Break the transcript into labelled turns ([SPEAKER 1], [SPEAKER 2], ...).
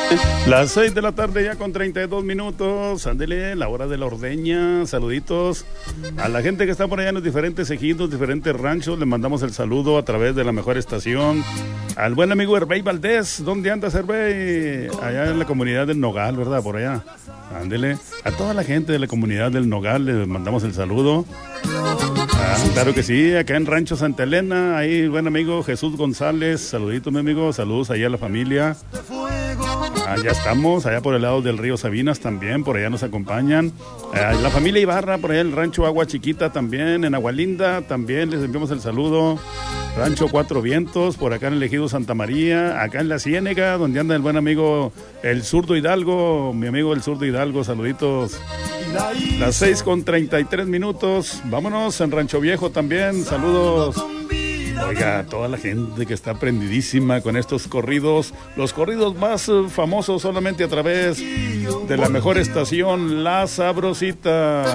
[SPEAKER 1] Las 6 de la tarde ya con 32 minutos, ándele, la hora de la ordeña, saluditos a la gente que está por allá en los diferentes ejidos, diferentes ranchos, le mandamos el saludo a través de la mejor estación, al buen amigo Herbey Valdés. ¿Dónde andas, Herbey? Allá en la comunidad del Nogal, ¿verdad? Por allá, ándele, a toda la gente de la comunidad del Nogal le mandamos el saludo. Claro que sí, acá en Rancho Santa Elena, ahí el buen amigo Jesús González, saludito mi amigo, saludos allá a la familia. Ya estamos, allá por el lado del río Sabinas también, por allá nos acompañan. La familia Ibarra, por allá el rancho Agua Chiquita también, en Agualinda también les enviamos el saludo. Rancho Cuatro Vientos, por acá en el ejido Santa María, acá en la Ciénega, donde anda el buen amigo el Zurdo Hidalgo, mi amigo el Zurdo Hidalgo, saluditos. Las 6 con 33 minutos, vámonos en Rancho Viejo también, saludos. Oiga, toda la gente que está prendidísima con estos corridos, los corridos más famosos solamente a través de la mejor estación, La Sabrosita.